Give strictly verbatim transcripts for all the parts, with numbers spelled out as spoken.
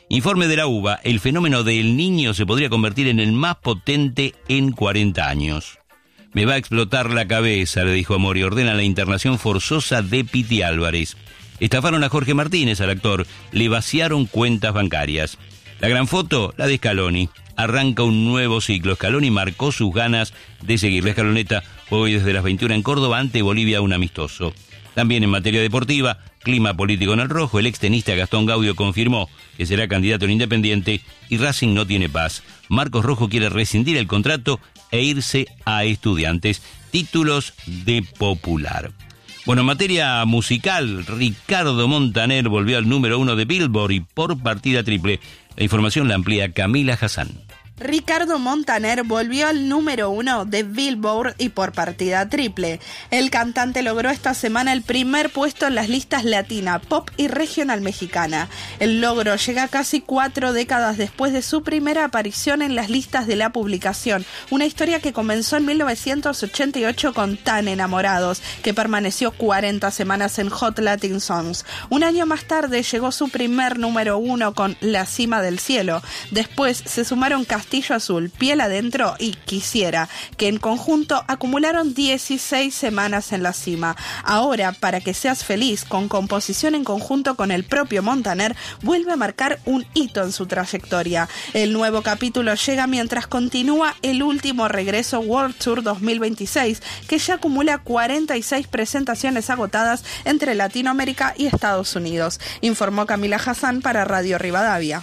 Informe de la U B A, el fenómeno del Niño se podría convertir en el más potente en cuarenta años. Me va a explotar la cabeza, le dijo Amor, y ordena la internación forzosa de Piti Álvarez. Estafaron a Jorge Martínez, al actor, le vaciaron cuentas bancarias. La gran foto, la de Scaloni. Arranca un nuevo ciclo. Scaloni marcó sus ganas de seguir. La escaloneta juega hoy desde las veintiuna en Córdoba ante Bolivia, un amistoso. También en materia deportiva, clima político en el rojo. El extenista Gastón Gaudio confirmó que será candidato en Independiente y Racing no tiene paz. Marcos Rojo quiere rescindir el contrato e irse a Estudiantes. Títulos de Popular. Bueno, en materia musical, Ricardo Montaner volvió al número uno de Billboard y por partida triple. La información la amplía Camila Hassan. Ricardo Montaner volvió al número uno de Billboard y por partida triple. El cantante logró esta semana el primer puesto en las listas latina, pop y regional mexicana. El logro llega casi cuatro décadas después de su primera aparición en las listas de la publicación, una historia que comenzó en mil novecientos ochenta y ocho con Tan Enamorados, que permaneció cuarenta semanas en Hot Latin Songs. Un año más tarde llegó su primer número uno con La Cima del Cielo. Después se sumaron Castillo Azul, Piel Adentro y Quisiera, que en conjunto acumularon dieciséis semanas en la cima. Ahora, Para que seas feliz, con composición en conjunto con el propio Montaner, vuelve a marcar un hito en su trayectoria. El nuevo capítulo llega mientras continúa el último regreso World Tour dos mil veintiséis, que ya acumula cuarenta y seis presentaciones agotadas entre Latinoamérica y Estados Unidos, informó Camila Hassan para Radio Rivadavia.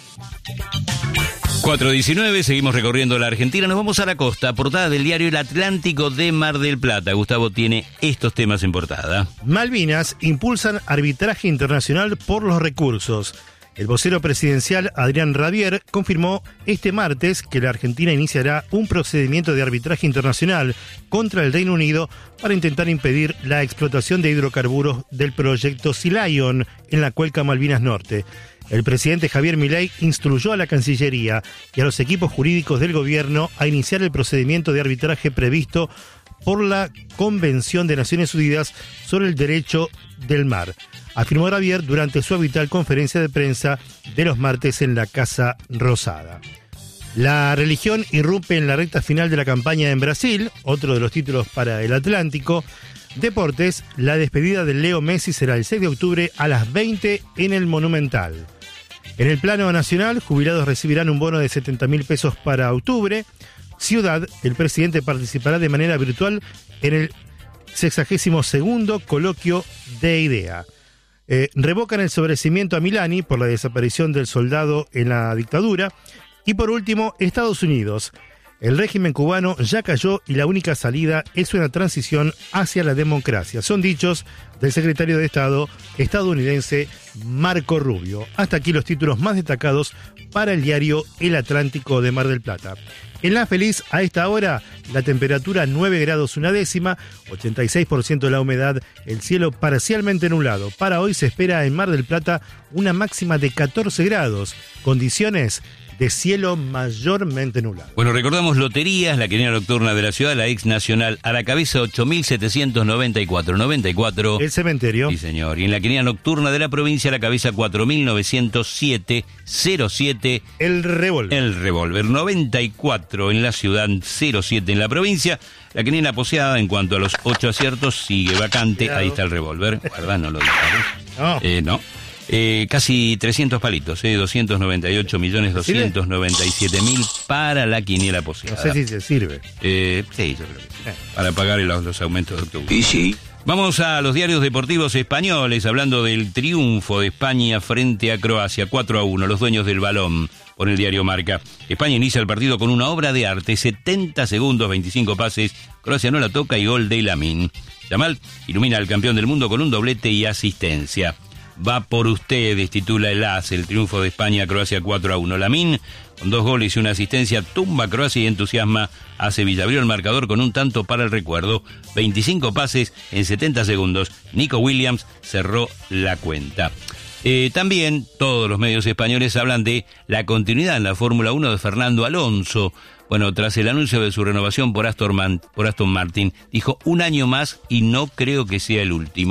cuatro diecinueve, seguimos recorriendo la Argentina, nos vamos a la costa, portada del diario El Atlántico de Mar del Plata. Gustavo tiene estos temas en portada. Malvinas impulsan arbitraje internacional por los recursos. El vocero presidencial Adrián Rabier confirmó este martes que la Argentina iniciará un procedimiento de arbitraje internacional contra el Reino Unido para intentar impedir la explotación de hidrocarburos del proyecto Sea Lion en la cuenca Malvinas Norte. El presidente Javier Milei instruyó a la Cancillería y a los equipos jurídicos del gobierno a iniciar el procedimiento de arbitraje previsto por la Convención de Naciones Unidas sobre el Derecho del Mar, afirmó Rabier durante su habitual conferencia de prensa de los martes en la Casa Rosada. La religión irrumpe en la recta final de la campaña en Brasil, otro de los títulos para el Atlántico. Deportes, la despedida de Leo Messi será el seis de octubre a las veinte en el Monumental. En el plano nacional, jubilados recibirán un bono de setenta mil pesos para octubre. Ciudad, el presidente participará de manera virtual en el sexagésimo segundo coloquio de IDEA. Eh, revocan el sobreseimiento a Milani por la desaparición del soldado en la dictadura. Y por último, Estados Unidos. El régimen cubano ya cayó y la única salida es una transición hacia la democracia. Son dichos del secretario de Estado estadounidense Marco Rubio. Hasta aquí los títulos más destacados para el diario El Atlántico de Mar del Plata. En La Feliz, a esta hora, la temperatura nueve grados una décima, ochenta y seis por ciento la humedad, el cielo parcialmente nublado. Para hoy se espera en Mar del Plata una máxima de catorce grados, condiciones de cielo mayormente nublado. Bueno, recordamos loterías, la quiniela nocturna de la ciudad, la ex nacional a la cabeza ocho mil setecientos noventa y cuatro, noventa y cuatro. El cementerio. Sí, señor. Y en la quiniela nocturna de la provincia a la cabeza cuatro mil novecientos siete, cero siete. El revólver. El revólver. noventa y cuatro en la ciudad, cero siete en la provincia. La quiniela poseada en cuanto a los ocho aciertos sigue vacante. Cuidado. Ahí está el revólver. ¿Verdad? No lo disparé. No. Eh, no. Eh, casi trescientos palitos, eh, doscientos noventa y ocho millones doscientos noventa y siete mil para la quiniela poseada. No sé si se sirve. Eh, sí, yo creo que sí. Eh. Para pagar los, los aumentos de octubre. Y sí. Vamos a los diarios deportivos españoles, hablando del triunfo de España frente a Croacia, cuatro a uno, los dueños del balón, por el diario Marca. España inicia el partido con una obra de arte, setenta segundos, veinticinco pases, Croacia no la toca y gol de Lamine. Yamal ilumina al campeón del mundo con un doblete y asistencia. Va por ustedes, titula el A S, el triunfo de España, Croacia cuatro a uno. Lamine, con dos goles y una asistencia, tumba a Croacia y entusiasma a Sevilla. Abrió el marcador con un tanto para el recuerdo. veinticinco pases en setenta segundos. Nico Williams cerró la cuenta. Eh, también todos los medios españoles hablan de la continuidad en la Fórmula uno de Fernando Alonso. Bueno, tras el anuncio de su renovación por Aston, Man, por Aston Martin, dijo un año más y no creo que sea el último.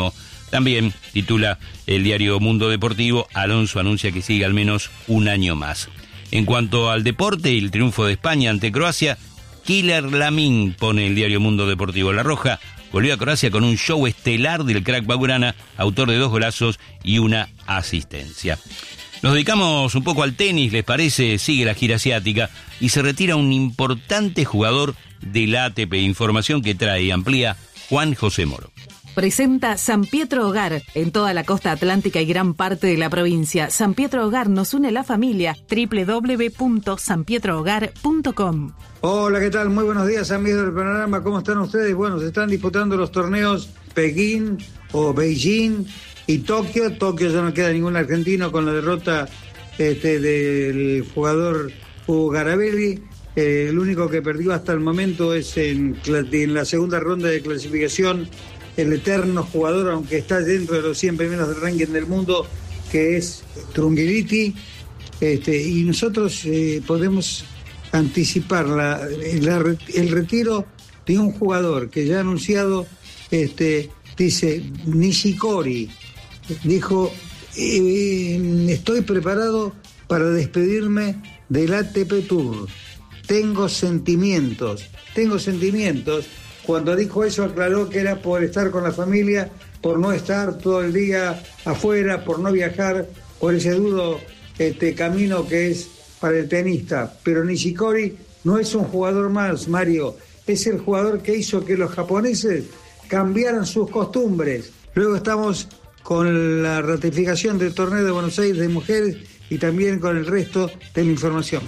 También titula el diario Mundo Deportivo, Alonso anuncia que sigue al menos un año más. En cuanto al deporte y el triunfo de España ante Croacia, Killer Lamin, pone el diario Mundo Deportivo. La Roja volvió a Croacia con un show estelar del crack Baburana, autor de dos golazos y una asistencia. Nos dedicamos un poco al tenis, ¿les parece? Sigue la gira asiática y se retira un importante jugador del A T P. Información que trae y amplía Juan José Moro. Presenta San Pietro Hogar en toda la costa atlántica y gran parte de la provincia. San Pietro Hogar nos une la familia. doble u doble u doble u punto san pietro hogar punto com. Hola, ¿qué tal? Muy buenos días, amigos del Panorama. ¿Cómo están ustedes? Bueno, se están disputando los torneos Pekín o Beijing y Tokio. Tokio ya no queda ningún argentino con la derrota este, del jugador Hugo Garabelli. Eh, el único que perdió hasta el momento es en, en la segunda ronda de clasificación el eterno jugador, aunque está dentro de los cien primeros del ranking del mundo, que es Trungelliti. Este, y nosotros eh, podemos anticipar la, la, el retiro de un jugador que ya ha anunciado, este, dice Nishikori, dijo, eh, estoy preparado para despedirme del A T P Tour. Tengo sentimientos, tengo sentimientos. Cuando dijo eso aclaró que era por estar con la familia, por no estar todo el día afuera, por no viajar, por ese duro este, camino que es para el tenista. Pero Nishikori no es un jugador más, Mario. Es el jugador que hizo que los japoneses cambiaran sus costumbres. Luego estamos con la ratificación del torneo de Buenos Aires de mujeres y también con el resto de la información.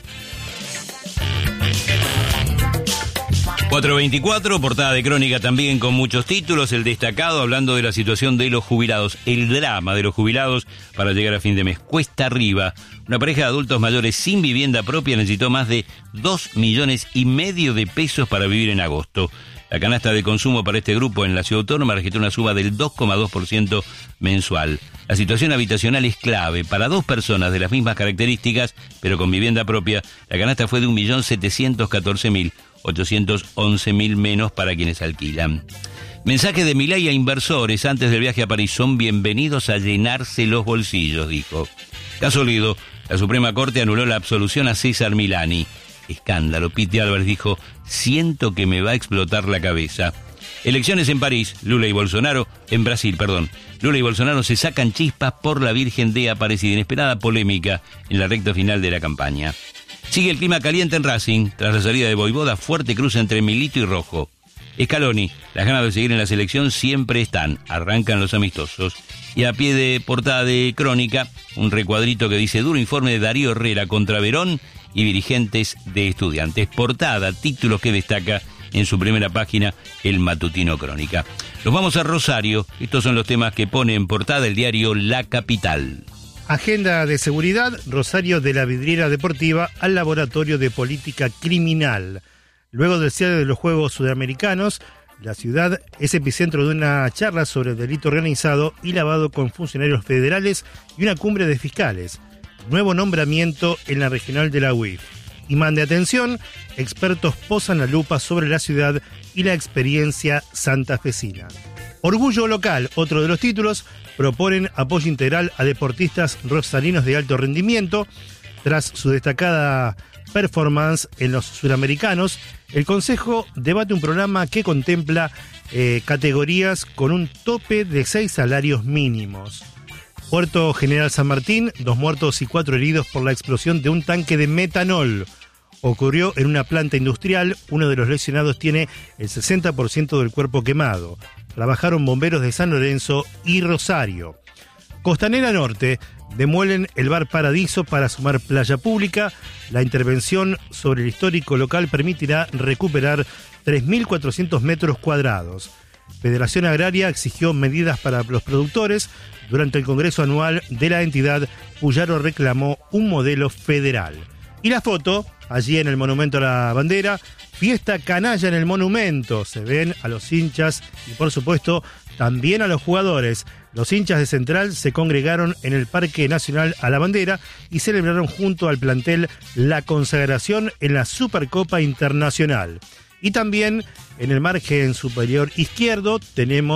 cuatro veinticuatro, portada de Crónica también con muchos títulos. El destacado hablando de la situación de los jubilados, el drama de los jubilados para llegar a fin de mes. Cuesta arriba. Una pareja de adultos mayores sin vivienda propia necesitó más de dos millones y medio de pesos para vivir en agosto. La canasta de consumo para este grupo en la ciudad autónoma registró una suba del dos coma dos por ciento mensual. La situación habitacional es clave. Para dos personas de las mismas características, pero con vivienda propia, la canasta fue de un millón setecientos catorce mil. ochocientos once mil menos para quienes alquilan. Mensaje de Milei a inversores antes del viaje a París. Son bienvenidos a llenarse los bolsillos, dijo. Caso Lido, la Suprema Corte anuló la absolución a César Milani. Escándalo. Piti Álvarez dijo, siento que me va a explotar la cabeza. Elecciones en París, Lula y Bolsonaro, en Brasil, perdón. Lula y Bolsonaro se sacan chispas por la Virgen de Aparecida. Inesperada polémica en la recta final de la campaña. Sigue el clima caliente en Racing, tras la salida de Boivoda, fuerte cruce entre Milito y Rojo. Scaloni, las ganas de seguir en la selección siempre están, arrancan los amistosos. Y a pie de portada de Crónica, un recuadrito que dice duro informe de Darío Herrera contra Verón y dirigentes de Estudiantes. Portada, títulos que destaca en su primera página el matutino Crónica. Nos vamos a Rosario, estos son los temas que pone en portada el diario La Capital. Agenda de seguridad, Rosario de la Vidriera Deportiva al Laboratorio de Política Criminal. Luego del cierre de los Juegos Sudamericanos, la ciudad es epicentro de una charla sobre delito organizado y lavado con funcionarios federales y una cumbre de fiscales. Nuevo nombramiento en la regional de la U I F. Imán de atención, expertos posan la lupa sobre la ciudad y la experiencia santafesina. Orgullo local, otro de los títulos, proponen apoyo integral a deportistas rosarinos de alto rendimiento. Tras su destacada performance en los suramericanos, el Consejo debate un programa que contempla eh, categorías con un tope de seis salarios mínimos. Puerto General San Martín, dos muertos y cuatro heridos por la explosión de un tanque de metanol. Ocurrió en una planta industrial, uno de los lesionados tiene el sesenta por ciento del cuerpo quemado. Trabajaron bomberos de San Lorenzo y Rosario. Costanera Norte, demuelen el bar Paradiso para sumar playa pública. La intervención sobre el histórico local permitirá recuperar tres mil cuatrocientos metros cuadrados. Federación Agraria exigió medidas para los productores. Durante el Congreso Anual de la entidad, Puyaro reclamó un modelo federal. Y la foto, allí en el Monumento a la Bandera, fiesta canalla en el monumento. Se ven a los hinchas y, por supuesto, también a los jugadores. Los hinchas de Central se congregaron en el Parque Nacional a la Bandera y celebraron junto al plantel la consagración en la Supercopa Internacional. Y también en el margen superior izquierdo tenemos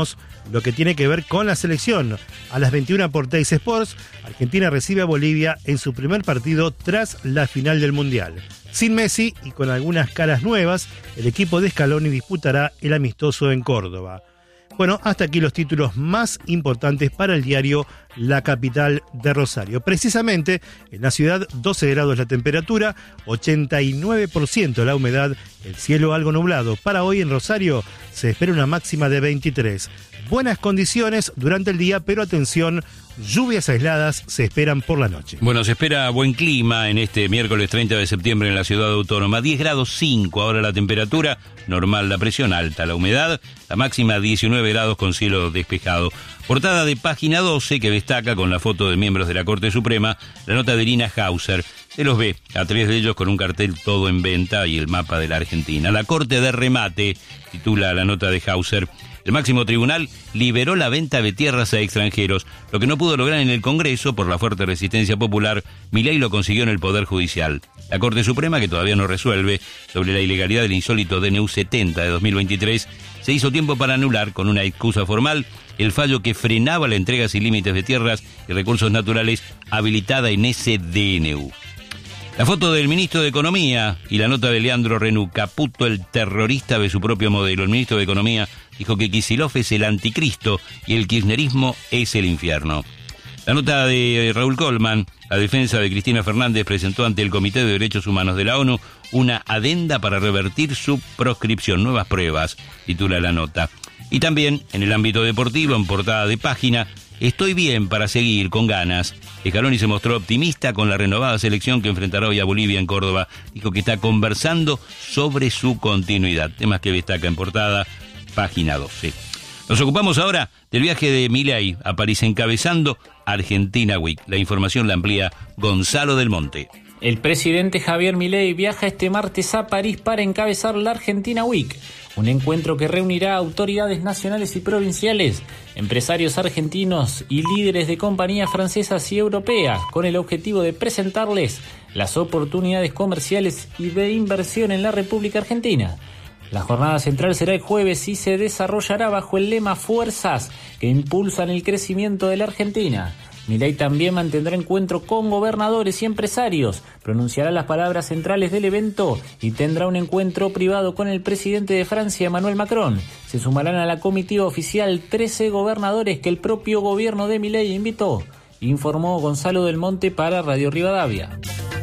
lo que tiene que ver con la selección. A las veintiuna por Teis Sports, Argentina recibe a Bolivia en su primer partido tras la final del Mundial. Sin Messi y con algunas caras nuevas, el equipo de Scaloni disputará el amistoso en Córdoba. Bueno, hasta aquí los títulos más importantes para el diario La Capital de Rosario. Precisamente, en la ciudad, doce grados la temperatura, ochenta y nueve por ciento la humedad, el cielo algo nublado. Para hoy en Rosario se espera una máxima de veintitrés. Buenas condiciones durante el día, pero atención, lluvias aisladas se esperan por la noche. Bueno, se espera buen clima en este miércoles treinta de septiembre en la ciudad autónoma. diez grados cinco ahora la temperatura, normal la presión, alta la humedad, la máxima diecinueve grados con cielo despejado. Portada de Página doce que destaca con la foto de miembros de la Corte Suprema la nota de Irina Hauser. Se los ve a tres de ellos con un cartel todo en venta y el mapa de la Argentina. La Corte de Remate, titula la nota de Hauser. El máximo tribunal liberó la venta de tierras a extranjeros, lo que no pudo lograr en el Congreso por la fuerte resistencia popular. Milei lo consiguió en el Poder Judicial. La Corte Suprema, que todavía no resuelve sobre la ilegalidad del insólito D N U setenta de dos mil veintitrés, se hizo tiempo para anular, con una excusa formal, el fallo que frenaba la entrega sin límites de tierras y recursos naturales habilitada en ese D N U. La foto del ministro de Economía y la nota de Leandro Renú, Caputo, el terrorista de su propio modelo. El ministro de Economía dijo que Kicillof es el anticristo y el kirchnerismo es el infierno. La nota de Raúl Colman, la defensa de Cristina Fernández presentó ante el Comité de Derechos Humanos de la ONU una adenda para revertir su proscripción. Nuevas pruebas, titula la nota. Y también, en el ámbito deportivo, en portada de Página, estoy bien para seguir con ganas. Scaloni se mostró optimista con la renovada selección que enfrentará hoy a Bolivia en Córdoba. Dijo que está conversando sobre su continuidad. Temas que destaca en portada, Página doce. Nos ocupamos ahora del viaje de Milei a París encabezando Argentina Week. La información la amplía Gonzalo del Monte. El presidente Javier Milei viaja este martes a París para encabezar la Argentina Week, un encuentro que reunirá a autoridades nacionales y provinciales, empresarios argentinos y líderes de compañías francesas y europeas, con el objetivo de presentarles las oportunidades comerciales y de inversión en la República Argentina. La jornada central será el jueves y se desarrollará bajo el lema Fuerzas que impulsan el crecimiento de la Argentina. Milei también mantendrá encuentro con gobernadores y empresarios, pronunciará las palabras centrales del evento y tendrá un encuentro privado con el presidente de Francia, Emmanuel Macron. Se sumarán a la comitiva oficial trece gobernadores que el propio gobierno de Milei invitó, informó Gonzalo del Monte para Radio Rivadavia.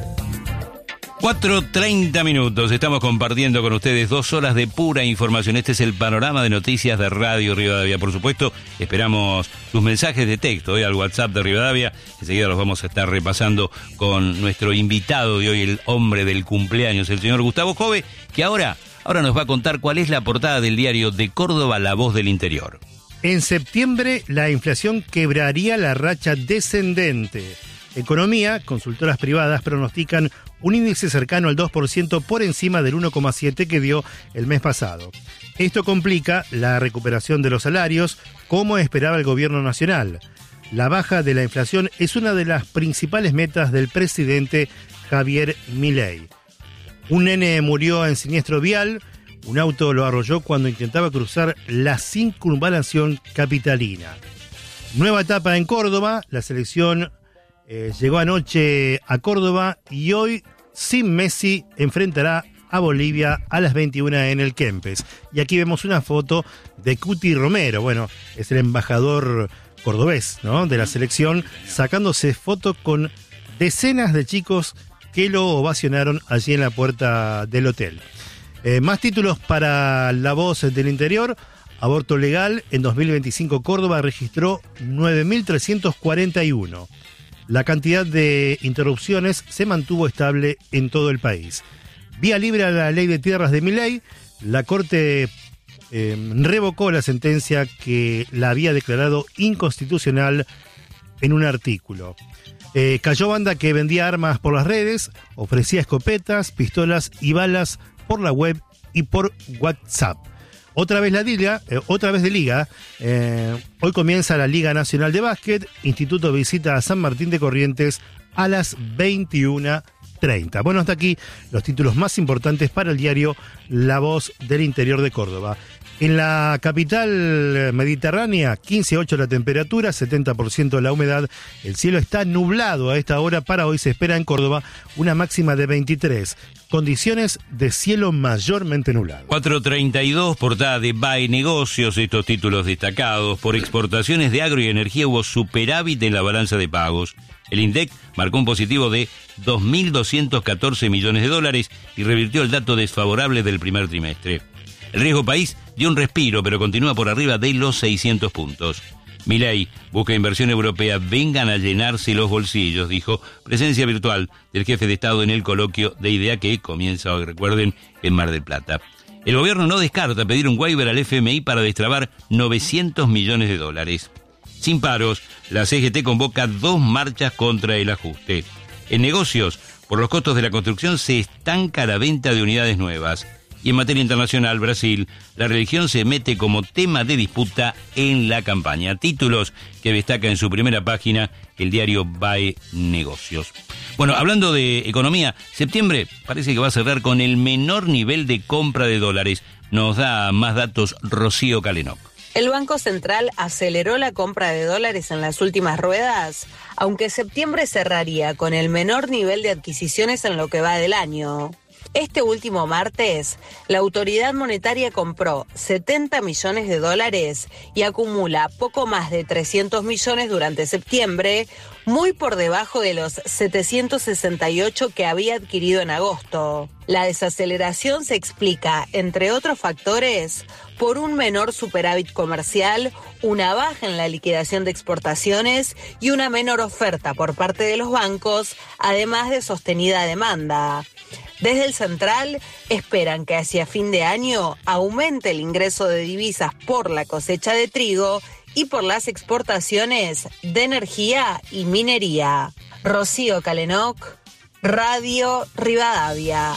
cuatro treinta minutos, estamos compartiendo con ustedes dos horas de pura información. Este es el panorama de noticias de Radio Rivadavia. Por supuesto, esperamos sus mensajes de texto hoy al WhatsApp de Rivadavia. Enseguida los vamos a estar repasando con nuestro invitado de hoy, el hombre del cumpleaños, el señor Gustavo Jove, que ahora, ahora nos va a contar cuál es la portada del diario de Córdoba, La Voz del Interior. En septiembre, la inflación quebraría la racha descendente. Economía, consultoras privadas pronostican un índice cercano al dos por ciento por encima del uno coma siete por ciento que dio el mes pasado. Esto complica la recuperación de los salarios, como esperaba el gobierno nacional. La baja de la inflación es una de las principales metas del presidente Javier Milei. Un nene murió en siniestro vial, un auto lo arrolló cuando intentaba cruzar la circunvalación capitalina. Nueva etapa en Córdoba, la selección Eh, llegó anoche a Córdoba y hoy, sin Messi, enfrentará a Bolivia a las veintiuna en el Kempes. Y aquí vemos una foto de Cuti Romero, bueno, es el embajador cordobés, ¿no?, de la selección, sacándose foto con decenas de chicos que lo ovacionaron allí en la puerta del hotel. Eh, más títulos para La Voz del Interior. Aborto legal, en dos mil veinticinco Córdoba registró nueve mil trescientos cuarenta y uno. La cantidad de interrupciones se mantuvo estable en todo el país. Vía libre a la ley de tierras de Milei, la Corte eh, revocó la sentencia que la había declarado inconstitucional en un artículo. Eh, cayó banda que vendía armas por las redes, ofrecía escopetas, pistolas y balas por la web y por WhatsApp. Otra vez la liga, eh, otra vez de liga, eh, hoy comienza la Liga Nacional de Básquet, Instituto visita a San Martín de Corrientes a las veintiuna treinta. Bueno, hasta aquí los títulos más importantes para el diario La Voz del Interior de Córdoba. En la capital mediterránea, quince coma ocho la temperatura, setenta por ciento la humedad. El cielo está nublado a esta hora. Para hoy se espera en Córdoba una máxima de veintitrés. Condiciones de cielo mayormente nublado. cuatro treinta y dos, portada de B A E Negocios, estos títulos destacados. Por exportaciones de agro y energía hubo superávit en la balanza de pagos. El INDEC marcó un positivo de dos mil doscientos catorce millones de dólares y revirtió el dato desfavorable del primer trimestre. El riesgo país dio un respiro, pero continúa por arriba de los seiscientos puntos. Milei busca inversión europea, vengan a llenarse los bolsillos, dijo, presencia virtual del jefe de Estado en el coloquio de IDEA que comienza hoy, recuerden, en Mar del Plata. El gobierno no descarta pedir un waiver al F M I para destrabar novecientos millones de dólares. Sin paros, la C G T convoca dos marchas contra el ajuste. En negocios, por los costos de la construcción se estanca la venta de unidades nuevas. Y en materia internacional, Brasil, la religión se mete como tema de disputa en la campaña. Títulos que destaca en su primera página el diario B A E Negocios. Bueno, hablando de economía, septiembre parece que va a cerrar con el menor nivel de compra de dólares. Nos da más datos Rocío Calenoc. El Banco Central aceleró la compra de dólares en las últimas ruedas, aunque septiembre cerraría con el menor nivel de adquisiciones en lo que va del año. Este último martes, la autoridad monetaria compró setenta millones de dólares y acumula poco más de trescientos millones durante septiembre, muy por debajo de los setecientos sesenta y ocho que había adquirido en agosto. La desaceleración se explica, entre otros factores, por un menor superávit comercial, una baja en la liquidación de exportaciones y una menor oferta por parte de los bancos, además de sostenida demanda. Desde el Central esperan que hacia fin de año aumente el ingreso de divisas por la cosecha de trigo y por las exportaciones de energía y minería. Rocío Calenoc, Radio Rivadavia.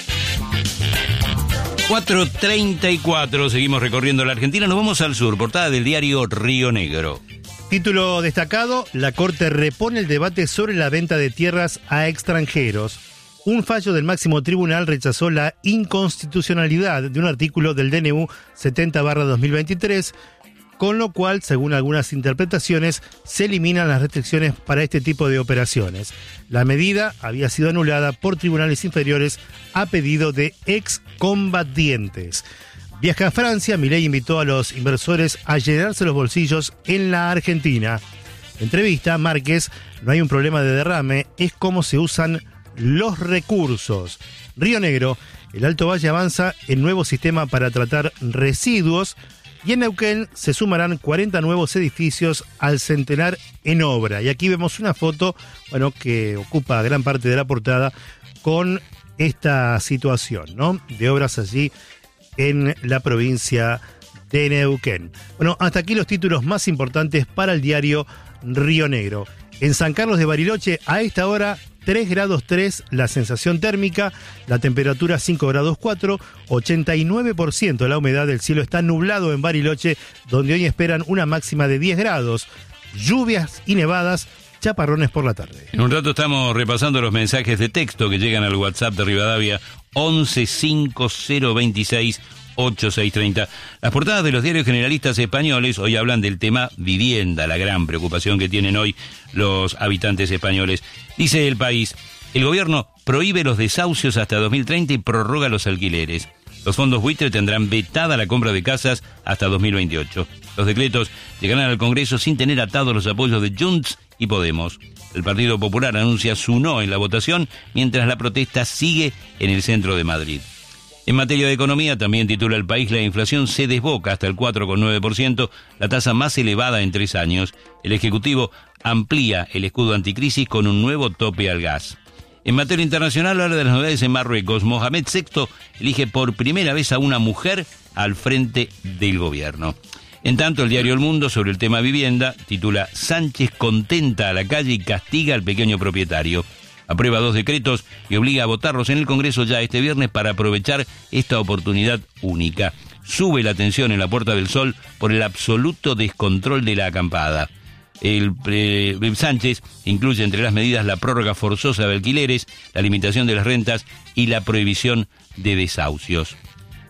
cuatro treinta y cuatro, seguimos recorriendo la Argentina, nos vamos al sur, portada del diario Río Negro. Título destacado, la Corte repone el debate sobre la venta de tierras a extranjeros. Un fallo del máximo tribunal rechazó la inconstitucionalidad de un artículo del D N U setenta barra dos mil veintitrés, con lo cual, según algunas interpretaciones, se eliminan las restricciones para este tipo de operaciones. La medida había sido anulada por tribunales inferiores a pedido de excombatientes. Viaja a Francia, Milei invitó a los inversores a llenarse los bolsillos en la Argentina. Entrevista, Márquez, no hay un problema de derrame, es cómo se usan los recursos. Río Negro, el Alto Valle avanza en nuevo sistema para tratar residuos y en Neuquén se sumarán cuarenta nuevos edificios al centenar en obra. Y aquí vemos una foto, bueno, que ocupa gran parte de la portada con esta situación, ¿no? De obras allí en la provincia de Neuquén. Bueno, hasta aquí los títulos más importantes para el diario Río Negro. En San Carlos de Bariloche, a esta hora, tres grados tres la sensación térmica, la temperatura cinco grados cuatro, ochenta y nueve por ciento la humedad, del cielo está nublado en Bariloche, donde hoy esperan una máxima de diez grados, lluvias y nevadas, chaparrones por la tarde. En un rato estamos repasando los mensajes de texto que llegan al WhatsApp de Rivadavia once cinco cero veintiséis ochenta y seis treinta. Las portadas de los diarios generalistas españoles hoy hablan del tema vivienda, la gran preocupación que tienen hoy los habitantes españoles. Dice El País, el gobierno prohíbe los desahucios hasta dos mil treinta y prorroga los alquileres. Los fondos buitre tendrán vetada la compra de casas hasta dos mil veintiocho. Los decretos llegarán al Congreso sin tener atados los apoyos de Junts y Podemos. El Partido Popular anuncia su no en la votación, mientras la protesta sigue en el centro de Madrid. En materia de economía, también titula El País, la inflación se desboca hasta el cuatro coma nueve por ciento, la tasa más elevada en tres años. El Ejecutivo amplía el escudo anticrisis con un nuevo tope al gas. En materia internacional, habla de las novedades en Marruecos. Mohamed sexto elige por primera vez a una mujer al frente del gobierno. En tanto, el diario El Mundo, sobre el tema vivienda, titula Sánchez contenta a la calle y castiga al pequeño propietario. Aprueba dos decretos y obliga a votarlos en el Congreso ya este viernes para aprovechar esta oportunidad única. Sube la tensión en la Puerta del Sol por el absoluto descontrol de la acampada. El eh, Sánchez incluye entre las medidas la prórroga forzosa de alquileres, la limitación de las rentas y la prohibición de desahucios.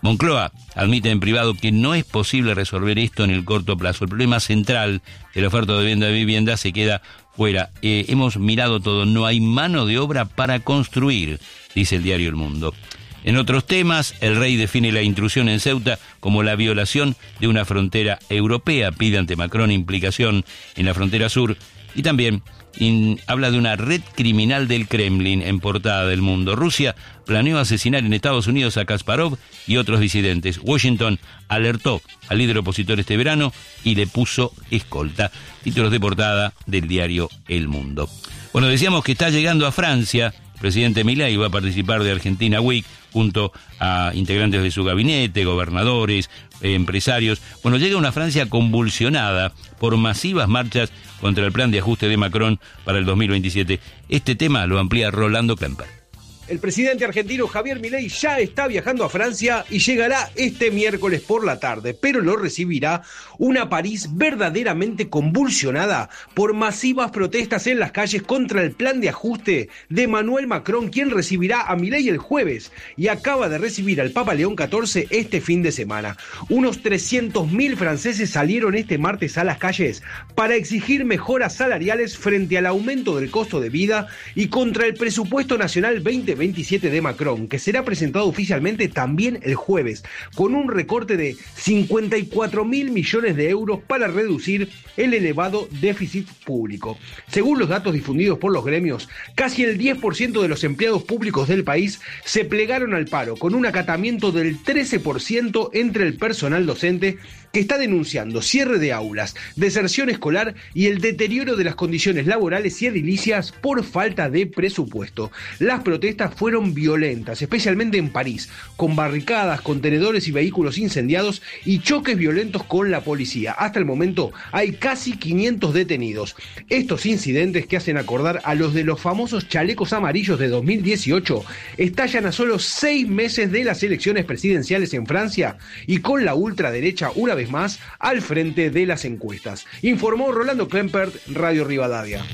Moncloa admite en privado que no es posible resolver esto en el corto plazo. El problema central de la oferta de venta de vivienda se queda fuera. Eh, hemos mirado todo, no hay mano de obra para construir, dice el diario El Mundo. En otros temas, el rey define la intrusión en Ceuta como la violación de una frontera europea, pide ante Macron implicación en la frontera sur y también in, habla de una red criminal del Kremlin en portada del Mundo. Rusia planeó asesinar en Estados Unidos a Kasparov y otros disidentes. Washington alertó al líder opositor este verano y le puso escolta. Títulos de portada del diario El Mundo. Bueno, decíamos que está llegando a Francia. El presidente Milei va a participar de Argentina Week junto a integrantes de su gabinete, gobernadores, eh, empresarios. Bueno, llega una Francia convulsionada por masivas marchas contra el plan de ajuste de Macron para el dos mil veintisiete. Este tema lo amplía Rolando Klemper. El presidente argentino Javier Milei ya está viajando a Francia y llegará este miércoles por la tarde, pero lo recibirá una París verdaderamente convulsionada por masivas protestas en las calles contra el plan de ajuste de Emmanuel Macron, quien recibirá a Milei el jueves y acaba de recibir al Papa León catorce este fin de semana. Unos trescientos mil franceses salieron este martes a las calles para exigir mejoras salariales frente al aumento del costo de vida y contra el presupuesto nacional veinte veintisiete de Macron, que será presentado oficialmente también el jueves, con un recorte de cincuenta y cuatro mil millones de euros para reducir el elevado déficit público. Según los datos difundidos por los gremios, casi el diez por ciento de los empleados públicos del país se plegaron al paro, con un acatamiento del trece por ciento entre el personal docente, que está denunciando cierre de aulas, deserción escolar y el deterioro de las condiciones laborales y edilicias por falta de presupuesto. Las protestas fueron violentas, especialmente en París, con barricadas, contenedores y vehículos incendiados y choques violentos con la policía. Hasta el momento hay casi quinientos detenidos. Estos incidentes, que hacen acordar a los de los famosos chalecos amarillos de dos mil dieciocho, estallan a solo seis meses de las elecciones presidenciales en Francia y con la ultraderecha una vez más al frente de las encuestas. Informó Rolando Klempert, Radio Rivadavia.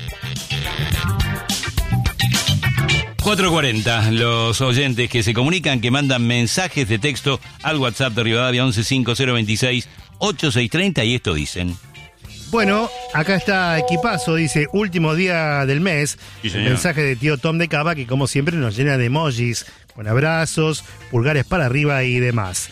cuatro cuarenta, los oyentes que se comunican, que mandan mensajes de texto al WhatsApp de Rivadavia once cinco cero veintiséis ochenta y seis treinta y esto dicen. Bueno, acá está Equipazo, dice, último día del mes. Sí, el mensaje de tío Tom de Cava, que como siempre nos llena de emojis, con abrazos, pulgares para arriba y demás.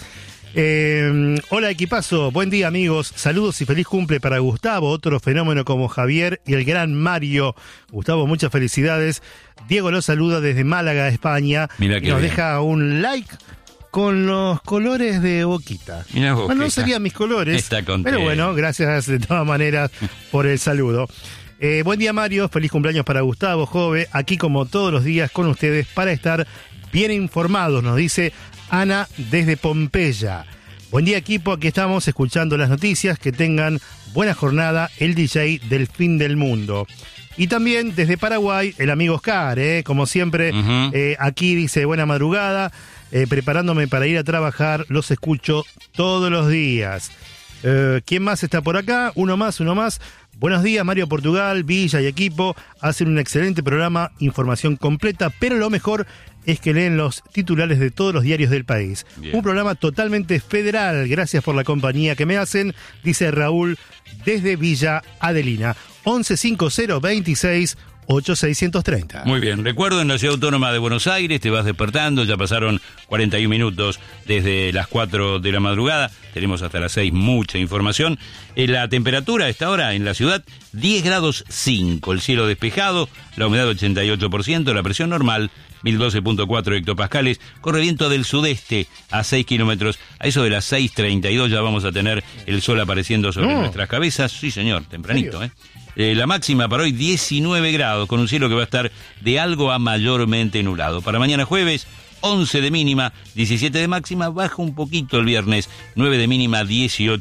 Eh, hola Equipazo, buen día amigos, saludos y feliz cumple para Gustavo, otro fenómeno como Javier y el gran Mario. Gustavo, muchas felicidades. Diego los saluda desde Málaga, España. Mira que nos bien. Deja un like con los colores de Boquita. Mirá vos, bueno, no está, serían mis colores, está pero bueno, gracias de todas maneras por el saludo. Eh, buen día Mario, feliz cumpleaños para Gustavo, Jove, aquí como todos los días con ustedes para estar bien informados, nos dice Ana desde Pompeya. Buen día equipo, aquí estamos escuchando las noticias, que tengan buena jornada, el D J del fin del mundo. Y también desde Paraguay, el amigo Oscar, eh, como siempre, uh-huh. eh, aquí dice buena madrugada, eh, preparándome para ir a trabajar, los escucho todos los días. Eh, ¿Quién más está por acá? Uno más, uno más. Buenos días, Mario Portugal, Villa y equipo. Hacen un excelente programa, información completa, pero lo mejor es que leen los titulares de todos los diarios del país. Bien. Un programa totalmente federal. Gracias por la compañía que me hacen, dice Raúl desde Villa Adelina. once cinco cero veintiséis ochenta y seis treinta. Muy bien, recuerdo en la Ciudad Autónoma de Buenos Aires, te vas despertando, ya pasaron cuarenta y un minutos desde las cuatro de la madrugada, tenemos hasta las seis mucha información. Eh, la temperatura a esta hora en la ciudad, diez grados cinco, el cielo despejado, la humedad ochenta y ocho por ciento, la presión normal, mil doce punto cuatro hectopascales, corre viento del sudeste a seis kilómetros, a eso de las seis treinta y dos ya vamos a tener el sol apareciendo sobre no. nuestras cabezas, sí señor, tempranito, ¿eh? Eh, la máxima para hoy diecinueve grados, con un cielo que va a estar de algo a mayormente nublado. Para mañana jueves, once de mínima, diecisiete de máxima, baja un poquito el viernes, nueve de mínima, dieciocho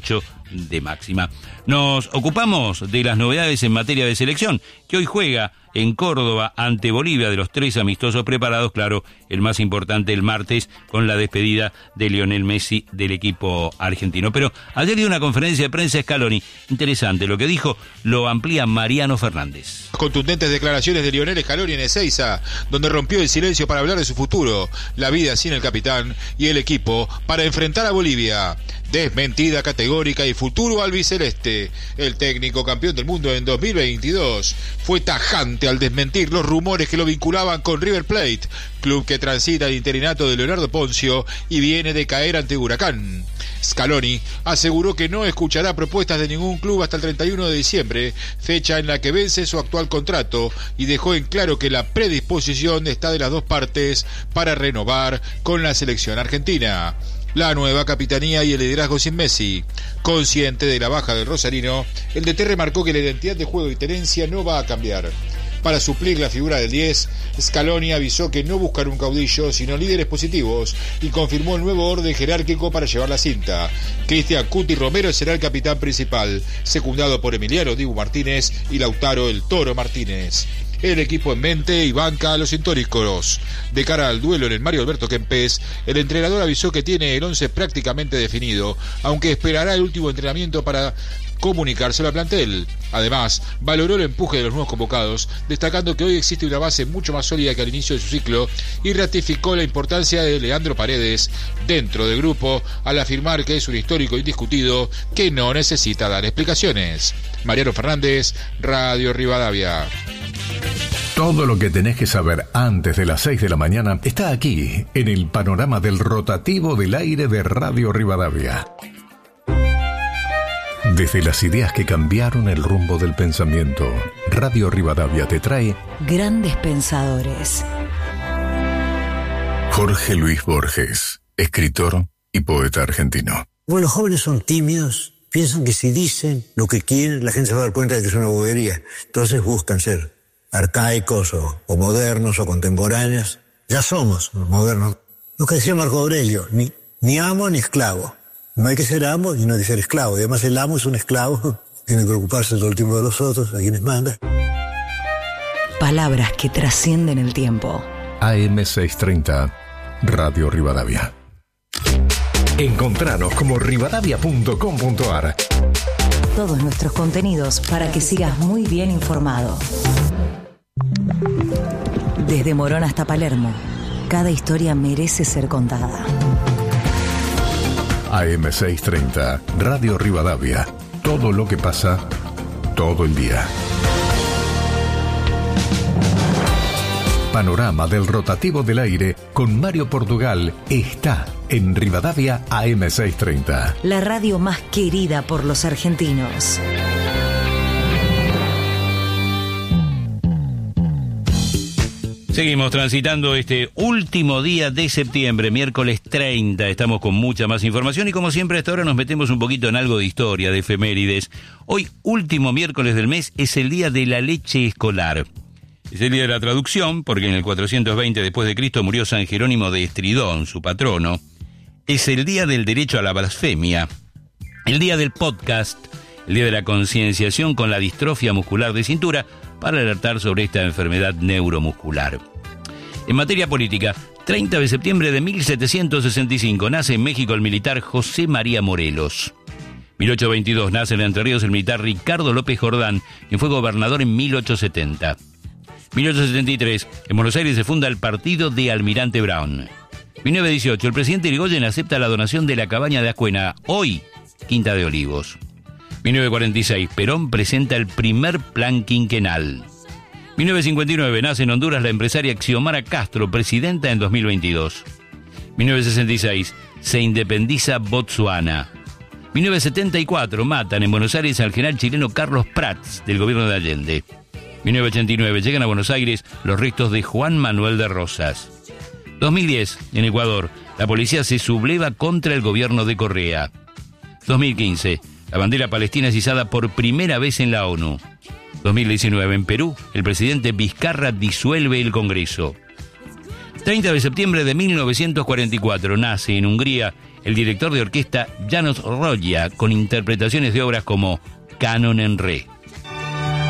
de máxima. Nos ocupamos de las novedades en materia de selección, que hoy juega en Córdoba ante Bolivia, de los tres amistosos preparados, claro, el más importante el martes con la despedida de Lionel Messi del equipo argentino. Pero ayer dio una conferencia de prensa Scaloni, interesante, lo que dijo lo amplía Mariano Fernández. Contundentes declaraciones de Lionel Scaloni en Ezeiza, donde rompió el silencio para hablar de su futuro, la vida sin el capitán y el equipo para enfrentar a Bolivia. Desmentida categórica y futuro albiceleste. El técnico campeón del mundo en dos mil veintidós fue tajante al desmentir los rumores que lo vinculaban con River Plate, club que transita el interinato de Leonardo Poncio y viene de caer ante Huracán. Scaloni aseguró que no escuchará propuestas de ningún club hasta el treinta y uno de diciembre, fecha en la que vence su actual contrato, y dejó en claro que la predisposición está de las dos partes para renovar con la selección argentina. La nueva capitanía y el liderazgo sin Messi. Consciente de la baja del rosarino, el D T remarcó que la identidad de juego y tenencia no va a cambiar. Para suplir la figura del diez, Scaloni avisó que no buscan un caudillo, sino líderes positivos, y confirmó el nuevo orden jerárquico para llevar la cinta. Cristian Cuti Romero será el capitán principal, secundado por Emiliano Dibu Martínez y Lautaro El Toro Martínez. El equipo en mente y banca a los históricos. De cara al duelo en el Mario Alberto Kempes, el entrenador avisó que tiene el once prácticamente definido, aunque esperará el último entrenamiento para comunicárselo al plantel. Además, valoró el empuje de los nuevos convocados, destacando que hoy existe una base mucho más sólida que al inicio de su ciclo, y ratificó la importancia de Leandro Paredes dentro del grupo al afirmar que es un histórico indiscutido que no necesita dar explicaciones. Mariano Fernández, Radio Rivadavia. Todo lo que tenés que saber antes de las seis de la mañana está aquí, en el panorama del rotativo del aire de Radio Rivadavia. Desde las ideas que cambiaron el rumbo del pensamiento, Radio Rivadavia te trae Grandes Pensadores. Jorge Luis Borges, escritor y poeta argentino. Bueno, los jóvenes son tímidos, piensan que si dicen lo que quieren, la gente se va a dar cuenta de que es una bobería. Entonces buscan ser arcaicos o, o modernos o contemporáneos. Ya somos modernos. Lo que decía Marco Aurelio, ni, ni amo ni esclavo. No hay que ser amo y no hay que ser esclavo. Y además el amo es un esclavo, tiene que preocuparse todo el tiempo de los otros, a quienes manda. Palabras que trascienden el tiempo. A M seiscientos treinta, Radio Rivadavia. Encontranos como rivadavia punto com punto a r. Todos nuestros contenidos para que sigas muy bien informado. Desde Morón hasta Palermo, cada historia merece ser contada. A M seiscientos treinta, Radio Rivadavia. Todo lo que pasa, todo el día. Panorama del rotativo del aire con Mario Portugal está en Rivadavia A M seiscientos treinta. La radio más querida por los argentinos. Seguimos transitando este último día de septiembre, miércoles treinta. Estamos con mucha más información y como siempre hasta ahora nos metemos un poquito en algo de historia, de efemérides. Hoy, último miércoles del mes, es el día de la leche escolar. Es el día de la traducción, porque en el cuatrocientos veinte después de Cristo murió San Jerónimo de Estridón, su patrono. Es el día del derecho a la blasfemia. El día del podcast, el día de la concienciación con la distrofia muscular de cintura, para alertar sobre esta enfermedad neuromuscular. En materia política, treinta de septiembre de mil setecientos sesenta y cinco, nace en México el militar José María Morelos. mil ochocientos veintidós, nace en Entre Ríos el militar Ricardo López Jordán, quien fue gobernador en mil ochocientos setenta. mil ochocientos setenta y tres, en Buenos Aires se funda el partido de Almirante Brown. mil novecientos dieciocho, el presidente Irigoyen acepta la donación de la cabaña de Ascuena, hoy Quinta de Olivos. mil novecientos cuarenta y seis, Perón presenta el primer plan quinquenal. mil novecientos cincuenta y nueve, nace en Honduras la empresaria Xiomara Castro, presidenta en dos mil veintidós. mil novecientos sesenta y seis, se independiza Botsuana. mil novecientos setenta y cuatro, matan en Buenos Aires al general chileno Carlos Prats, del gobierno de Allende. mil novecientos ochenta y nueve, llegan a Buenos Aires los restos de Juan Manuel de Rosas. dos mil diez, en Ecuador, la policía se subleva contra el gobierno de Correa. dos mil quince, la bandera palestina es izada por primera vez en la ONU. dos mil diecinueve, en Perú, el presidente Vizcarra disuelve el Congreso. treinta de septiembre de mil novecientos cuarenta y cuatro nace en Hungría el director de orquesta János Rolla, con interpretaciones de obras como Canon en Re.